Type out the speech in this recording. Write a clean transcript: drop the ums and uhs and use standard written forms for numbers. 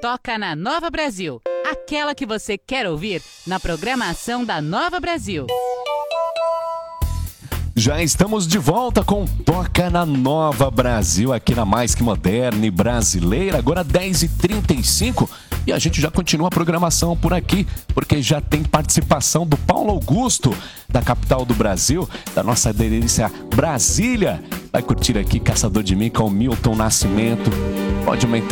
Toca na Nova Brasil, aquela que você quer ouvir na programação da Nova Brasil. Já estamos de volta com Toca na Nova Brasil, aqui na Mais Que Moderna e Brasileira, agora 10h35. E a gente já continua a programação por aqui, porque já tem participação do Paulo Augusto, da capital do Brasil, da nossa delícia Brasília. Vai curtir aqui Caçador de Mim com o Milton Nascimento. Pode aumentar